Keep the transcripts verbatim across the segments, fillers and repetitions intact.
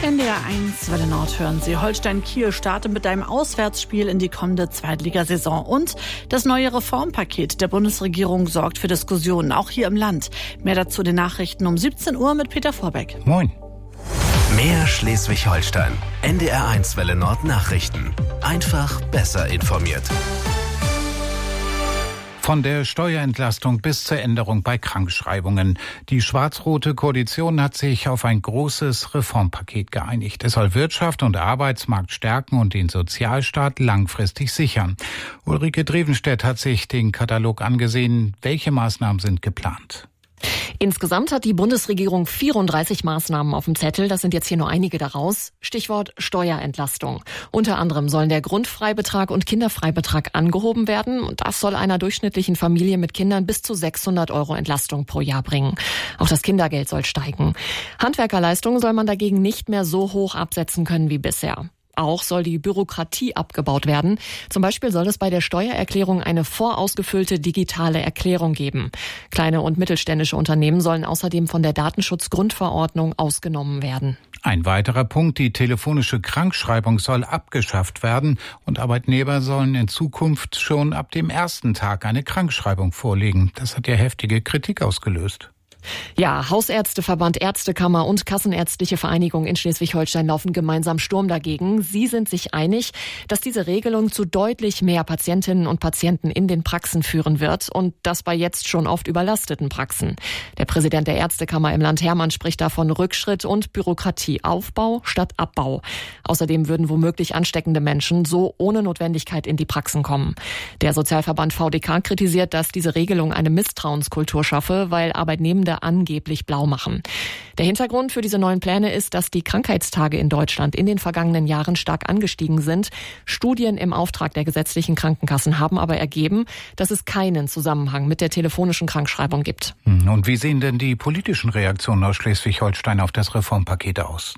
N D R eins Welle Nord hören Sie. Holstein-Kiel startet mit einem Auswärtsspiel in die kommende Zweitligasaison. Und das neue Reformpaket der Bundesregierung sorgt für Diskussionen, auch hier im Land. Mehr dazu den Nachrichten um siebzehn Uhr mit Peter Vorbeck. Moin. Mehr Schleswig-Holstein. N D R eins Welle Nord Nachrichten. Einfach besser informiert. Von der Steuerentlastung bis zur Änderung bei Krankschreibungen. Die schwarz-rote Koalition hat sich auf ein großes Reformpaket geeinigt. Es soll Wirtschaft und Arbeitsmarkt stärken und den Sozialstaat langfristig sichern. Ulrike Drevenstedt hat sich den Katalog angesehen. Welche Maßnahmen sind geplant? Insgesamt hat die Bundesregierung vierunddreißig Maßnahmen auf dem Zettel. Das sind jetzt hier nur einige daraus. Stichwort Steuerentlastung. Unter anderem sollen der Grundfreibetrag und Kinderfreibetrag angehoben werden. Und das soll einer durchschnittlichen Familie mit Kindern bis zu sechshundert Euro Entlastung pro Jahr bringen. Auch das Kindergeld soll steigen. Handwerkerleistungen soll man dagegen nicht mehr so hoch absetzen können wie bisher. Auch soll die Bürokratie abgebaut werden. Zum Beispiel soll es bei der Steuererklärung eine vorausgefüllte digitale Erklärung geben. Kleine und mittelständische Unternehmen sollen außerdem von der Datenschutzgrundverordnung ausgenommen werden. Ein weiterer Punkt, die telefonische Krankschreibung soll abgeschafft werden und Arbeitnehmer sollen in Zukunft schon ab dem ersten Tag eine Krankschreibung vorlegen. Das hat ja heftige Kritik ausgelöst. Ja, Hausärzteverband, Ärztekammer und Kassenärztliche Vereinigung in Schleswig-Holstein laufen gemeinsam Sturm dagegen. Sie sind sich einig, dass diese Regelung zu deutlich mehr Patientinnen und Patienten in den Praxen führen wird und das bei jetzt schon oft überlasteten Praxen. Der Präsident der Ärztekammer im Land Hermann spricht davon Rückschritt und Bürokratieaufbau statt Abbau. Außerdem würden womöglich ansteckende Menschen so ohne Notwendigkeit in die Praxen kommen. Der Sozialverband V D K kritisiert, dass diese Regelung eine Misstrauenskultur schaffe, weil Arbeitnehmende angeblich blau machen. Der Hintergrund für diese neuen Pläne ist, dass die Krankheitstage in Deutschland in den vergangenen Jahren stark angestiegen sind. Studien im Auftrag der gesetzlichen Krankenkassen haben aber ergeben, dass es keinen Zusammenhang mit der telefonischen Krankschreibung gibt. Und wie sehen denn die politischen Reaktionen aus Schleswig-Holstein auf das Reformpaket aus?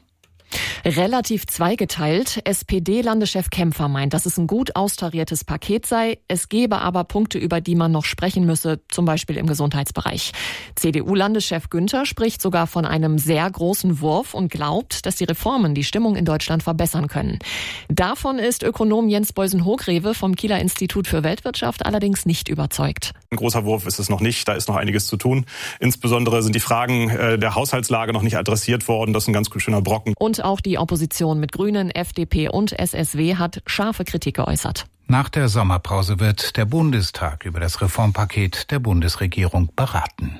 Relativ zweigeteilt. S P D-Landeschef Kämpfer meint, dass es ein gut austariertes Paket sei. Es gebe aber Punkte, über die man noch sprechen müsse, zum Beispiel im Gesundheitsbereich. C D U-Landeschef Günther spricht sogar von einem sehr großen Wurf und glaubt, dass die Reformen die Stimmung in Deutschland verbessern können. Davon ist Ökonom Jens Beusen-Hogrewe vom Kieler Institut für Weltwirtschaft allerdings nicht überzeugt. Ein großer Wurf ist es noch nicht, da ist noch einiges zu tun. Insbesondere sind die Fragen der Haushaltslage noch nicht adressiert worden. Das ist ein ganz schöner Brocken. Und auch die Opposition mit Grünen, F D P und S S W hat scharfe Kritik geäußert. Nach der Sommerpause wird der Bundestag über das Reformpaket der Bundesregierung beraten.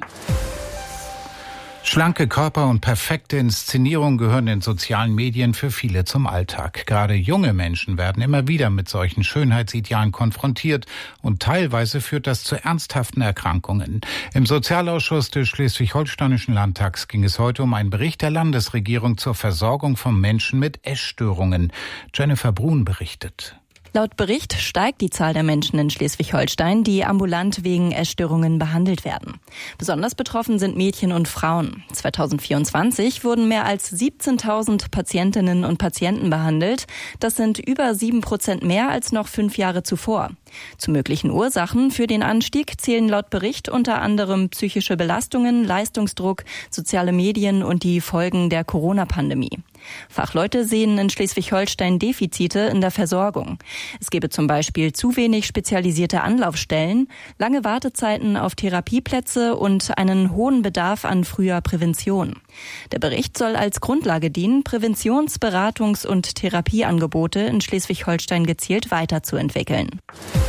Schlanke Körper und perfekte Inszenierung gehören in sozialen Medien für viele zum Alltag. Gerade junge Menschen werden immer wieder mit solchen Schönheitsidealen konfrontiert und teilweise führt das zu ernsthaften Erkrankungen. Im Sozialausschuss des Schleswig-Holsteinischen Landtags ging es heute um einen Bericht der Landesregierung zur Versorgung von Menschen mit Essstörungen. Jennifer Brun berichtet. Laut Bericht steigt die Zahl der Menschen in Schleswig-Holstein, die ambulant wegen Essstörungen behandelt werden. Besonders betroffen sind Mädchen und Frauen. zweitausendvierundzwanzig wurden mehr als siebzehntausend Patientinnen und Patienten behandelt. Das sind über sieben Prozent mehr als noch fünf Jahre zuvor. Zu möglichen Ursachen für den Anstieg zählen laut Bericht unter anderem psychische Belastungen, Leistungsdruck, soziale Medien und die Folgen der Corona-Pandemie. Fachleute sehen in Schleswig-Holstein Defizite in der Versorgung. Es gebe zum Beispiel zu wenig spezialisierte Anlaufstellen, lange Wartezeiten auf Therapieplätze und einen hohen Bedarf an früher Prävention. Der Bericht soll als Grundlage dienen, Präventions-, Beratungs- und Therapieangebote in Schleswig-Holstein gezielt weiterzuentwickeln.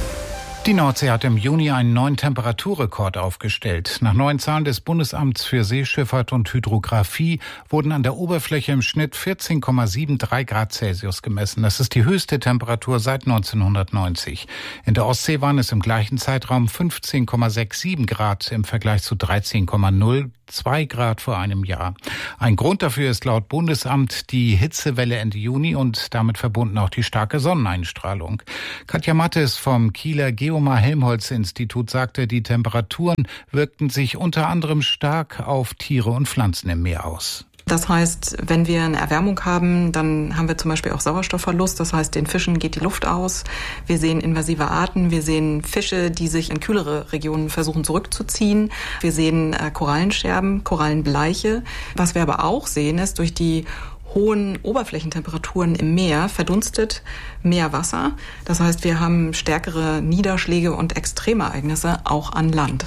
Die Nordsee hat im Juni einen neuen Temperaturrekord aufgestellt. Nach neuen Zahlen des Bundesamts für Seeschifffahrt und Hydrographie wurden an der Oberfläche im Schnitt vierzehn Komma dreiundsiebzig Grad Celsius gemessen. Das ist die höchste Temperatur seit neunzehnhundertneunzig. In der Ostsee waren es im gleichen Zeitraum fünfzehn Komma siebenundsechzig Grad im Vergleich zu dreizehn Komma null zwei Grad vor einem Jahr. Ein Grund dafür ist laut Bundesamt die Hitzewelle Ende Juni und damit verbunden auch die starke Sonneneinstrahlung. Katja Mattes vom Kieler Geomar-Helmholtz-Institut sagte, die Temperaturen wirkten sich unter anderem stark auf Tiere und Pflanzen im Meer aus. Das heißt, wenn wir eine Erwärmung haben, dann haben wir zum Beispiel auch Sauerstoffverlust. Das heißt, den Fischen geht die Luft aus. Wir sehen invasive Arten. Wir sehen Fische, die sich in kühlere Regionen versuchen zurückzuziehen. Wir sehen äh, Korallenscherben, Korallenbleiche. Was wir aber auch sehen, ist durch die hohen Oberflächentemperaturen im Meer verdunstet mehr Wasser. Das heißt, wir haben stärkere Niederschläge und Extremereignisse auch an Land.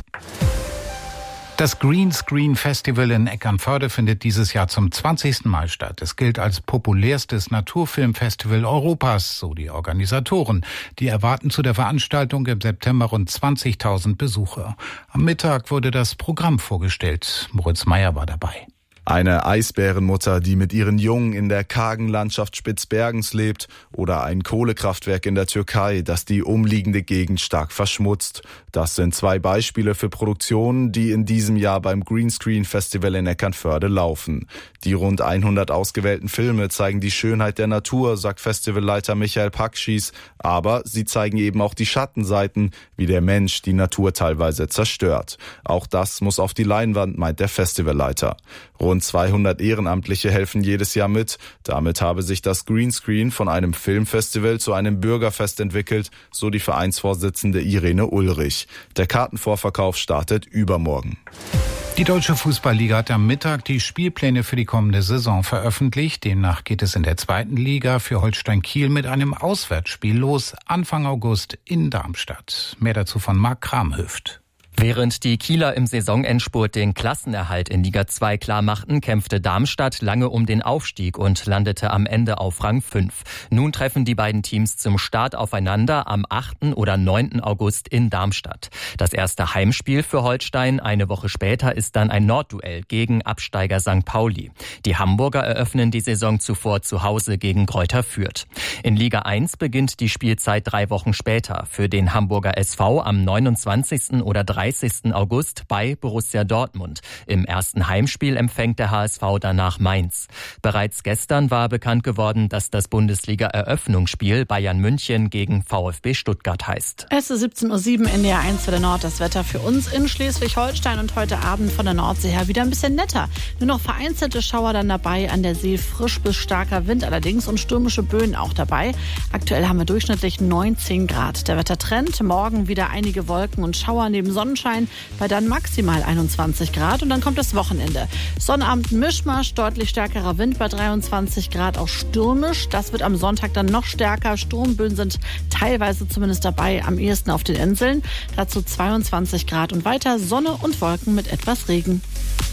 Das Greenscreen Festival in Eckernförde findet dieses Jahr zum zwanzigsten Mal statt. Es gilt als populärstes Naturfilmfestival Europas, so die Organisatoren. Die erwarten zu der Veranstaltung im September rund zwanzigtausend Besucher. Am Mittag wurde das Programm vorgestellt. Moritz Meyer war dabei. Eine Eisbärenmutter, die mit ihren Jungen in der kargen Landschaft Spitzbergens lebt, oder ein Kohlekraftwerk in der Türkei, das die umliegende Gegend stark verschmutzt. Das sind zwei Beispiele für Produktionen, die in diesem Jahr beim Greenscreen Festival in Eckernförde laufen. Die rund hundert ausgewählten Filme zeigen die Schönheit der Natur, sagt Festivalleiter Michael Pakschis, aber sie zeigen eben auch die Schattenseiten, wie der Mensch die Natur teilweise zerstört. Auch das muss auf die Leinwand, meint der Festivalleiter. Rund zweihundert Ehrenamtliche helfen jedes Jahr mit. Damit habe sich das Greenscreen von einem Filmfestival zu einem Bürgerfest entwickelt, so die Vereinsvorsitzende Irene Ulrich. Der Kartenvorverkauf startet übermorgen. Die Deutsche Fußballliga hat am Mittag die Spielpläne für die kommende Saison veröffentlicht. Demnach geht es in der zweiten Liga für Holstein Kiel mit einem Auswärtsspiel los, Anfang August in Darmstadt. Mehr dazu von Marc Kramhöft. Während die Kieler im Saisonendspurt den Klassenerhalt in Liga zwei klarmachten, kämpfte Darmstadt lange um den Aufstieg und landete am Ende auf Rang fünf. Nun treffen die beiden Teams zum Start aufeinander am achten oder neunten August in Darmstadt. Das erste Heimspiel für Holstein eine Woche später ist dann ein Nordduell gegen Absteiger Sankt Pauli. Die Hamburger eröffnen die Saison zuvor zu Hause gegen Greuther Fürth. In Liga eins beginnt die Spielzeit drei Wochen später. Für den Hamburger S V am neunundzwanzigsten oder dreißigsten August bei Borussia Dortmund. Im ersten Heimspiel empfängt der H S V danach Mainz. Bereits gestern war bekannt geworden, dass das Bundesliga-Eröffnungsspiel Bayern München gegen VfB Stuttgart heißt. Es ist siebzehn Uhr sieben, N D R eins für der Nord. Das Wetter für uns in Schleswig-Holstein und heute Abend von der Nordsee her wieder ein bisschen netter. Nur noch vereinzelte Schauer dann dabei, an der See frisch bis starker Wind allerdings und stürmische Böen auch dabei. Aktuell haben wir durchschnittlich neunzehn Grad. Der Wettertrend, morgen wieder einige Wolken und Schauer neben Sonnenschein bei dann maximal einundzwanzig Grad und dann kommt das Wochenende. Sonnabend Mischmasch, deutlich stärkerer Wind bei dreiundzwanzig Grad, auch stürmisch. Das wird am Sonntag dann noch stärker. Sturmböen sind teilweise zumindest dabei, am ehesten auf den Inseln. Dazu zweiundzwanzig Grad und weiter Sonne und Wolken mit etwas Regen.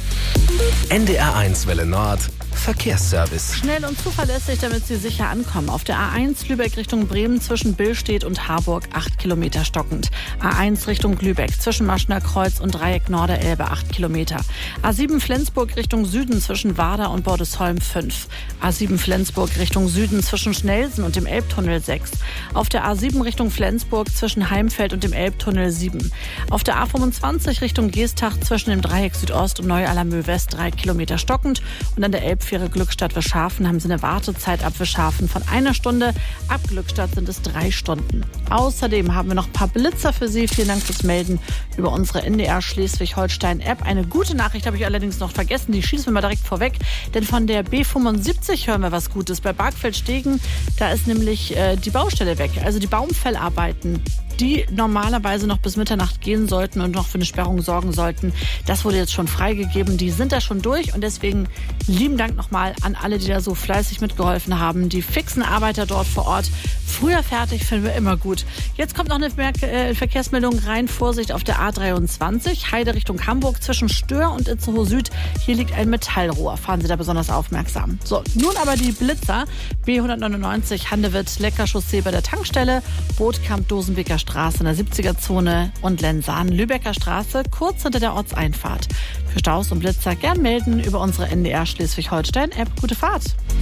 N D R eins Welle Nord Verkehrsservice. Schnell und zuverlässig, damit Sie sicher ankommen. Auf der A eins Lübeck Richtung Bremen zwischen Billstedt und Harburg acht Kilometer stockend. A eins Richtung Lübeck zwischen Maschner Kreuz und Dreieck Norderelbe acht Kilometer. A sieben Flensburg Richtung Süden zwischen Warder und Bordesholm fünf. A sieben Flensburg Richtung Süden zwischen Schnelsen und dem Elbtunnel sechs. Auf der A sieben Richtung Flensburg zwischen Heimfeld und dem Elbtunnel sieben. Auf der A fünfundzwanzig Richtung Geestach zwischen dem Dreieck Südost und Neu-Allermöh West drei Kilometer stockend. Und an der Elbfähre Glückstadt-Wischhafen haben Sie eine Wartezeit ab Wischhafen von einer Stunde. Ab Glückstadt sind es drei Stunden. Außerdem haben wir noch ein paar Blitzer für Sie. Vielen Dank fürs Melden über unsere N D R Schleswig-Holstein-App. Eine gute Nachricht habe ich allerdings noch vergessen. Die schießen wir mal direkt vorweg. Denn von der B fünfundsiebzig hören wir was Gutes. Bei Bargfeld-Stegen, da ist nämlich äh, die Baustelle weg. Also die Baumfellarbeiten, die normalerweise noch bis Mitternacht gehen sollten und noch für eine Sperrung sorgen sollten. Das wurde jetzt schon freigegeben. Die sind da schon durch und deswegen lieben Dank nochmal an alle, die da so fleißig mitgeholfen haben. Die fixen Arbeiter dort vor Ort. Früher fertig finden wir immer gut. Jetzt kommt noch eine äh, Verkehrsmeldung rein. Vorsicht auf der A dreiundzwanzig, Heide Richtung Hamburg zwischen Stör und Itzehoe Süd. Hier liegt ein Metallrohr. Fahren Sie da besonders aufmerksam. So, nun aber die Blitzer. B hundertneunundneunzig, Handewitt, Lecker-Chaussee bei der Tankstelle, Bootkamp, Dosenbeker Straße in der siebziger-Zone und Lensahn, Lübecker Straße, kurz hinter der Ortseinfahrt. Für Staus und Blitzer gern melden über unsere N D R Schleswig-Holstein-App. Gute Fahrt!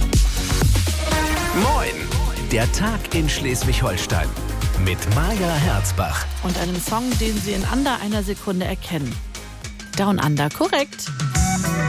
Moin! Der Tag in Schleswig-Holstein mit Maja Herzbach. Und einem Song, den Sie in under einer Sekunde erkennen. Down Under, korrekt.